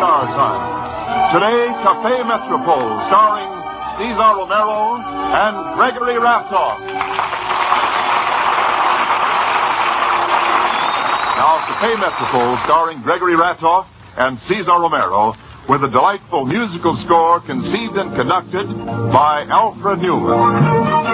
Star time. Today, Café Metropole, starring Cesar Romero and Gregory Ratoff. Now, Café Metropole, starring Gregory Ratoff and Cesar Romero, with a delightful musical score conceived and conducted by Alfred Newman.